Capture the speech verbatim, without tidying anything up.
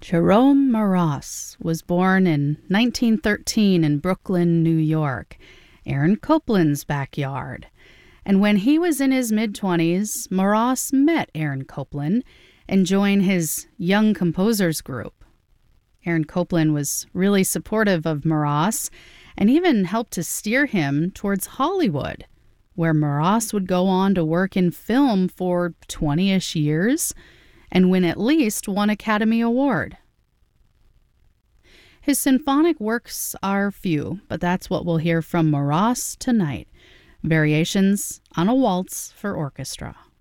Jerome Moross was born in nineteen thirteen in Brooklyn, New York, Aaron Copland's backyard. And when he was in his mid-twenties, Moross met Aaron Copland and joined his Young Composers group. Aaron Copland was really supportive of Moross and even helped to steer him towards Hollywood, where Moross would go on to work in film for twenty-ish years and win at least one Academy Award. His symphonic works are few, but that's what we'll hear from Moross tonight. Variations on a Waltz for Orchestra.